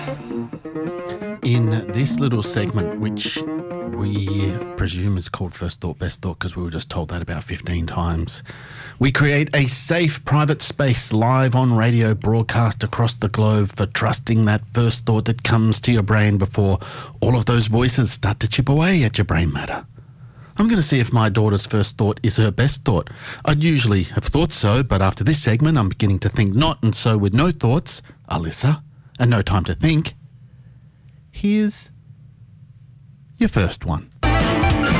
In this little segment, which we presume is called First Thought, Best Thought, because we were just told that about 15 times, we create a safe private space live on radio broadcast across the globe for trusting that first thought that comes to your brain before all of those voices start to chip away at your brain matter. I'm going to see if my daughter's first thought is her best thought. I'd usually have thought so, but after this segment, I'm beginning to think not, and so with no thoughts, Alyssa, and no time to think, here's your first one.